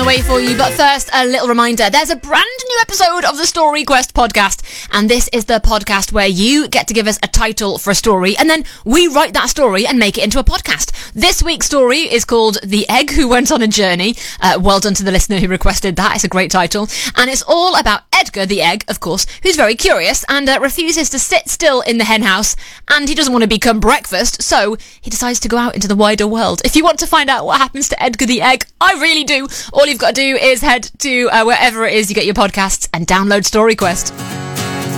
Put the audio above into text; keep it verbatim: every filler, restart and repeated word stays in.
way for you, but first, a little reminder. There's a brand new episode of the Story Quest podcast, and this is the podcast where you get to give us a title for a story, and then we write that story and make it into a podcast. This week's story is called The Egg Who Went on a Journey. Uh, well done to the listener who requested that. It's a great title. And it's all about Edgar the egg, of course, who's very curious and uh, refuses to sit still in the hen house, and he doesn't want to become breakfast, so he decides to go out into the wider world. If you want to find out what happens to Edgar the egg, I really do. All you've got to do is head to uh, wherever it is you get your podcasts and download Story Quest.